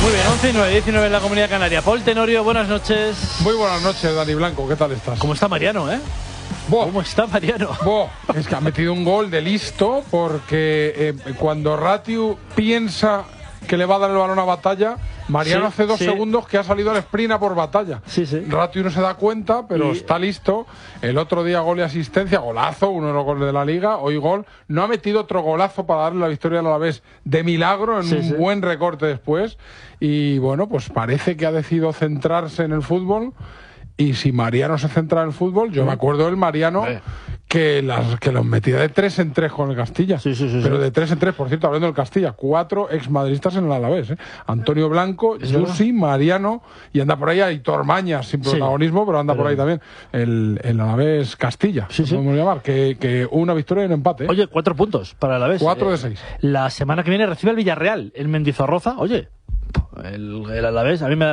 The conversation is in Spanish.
Muy bien, 11:19 en la Comunidad Canaria. Paul Tenorio, buenas noches. Muy buenas noches, Dani Blanco, ¿qué tal estás? ¿Cómo está Mariano, ¿Cómo está Mariano? Es que ha metido un gol de listo porque cuando Ratiu piensa que le va a dar el balón a Batalla, Mariano hace 2 segundos que ha salido al sprint a por Batalla. Ratiu no se da cuenta, pero está listo. El otro día gol y asistencia, golazo, uno de los goles de la Liga, hoy gol. No ha metido otro golazo para darle la victoria al Alavés de milagro en un buen recorte después. Y bueno, pues parece que ha decidido centrarse en el fútbol. Y si Mariano se centra en el fútbol, yo me acuerdo del Mariano que los metía de 3 en 3 con el Castilla. Pero de 3 en 3, por cierto, hablando del Castilla, 4 exmadridistas en el Alavés. Antonio Blanco, Yusi, Mariano, y anda por ahí Aitor Mañas, sin protagonismo, pero anda por ahí también. El Alavés Castilla, podemos llamar, que una victoria y un empate. Oye, 4 puntos para el Alavés. 4 de 6. La semana que viene recibe el Villarreal, el Mendizorroza. Oye, el Alavés, a mí me da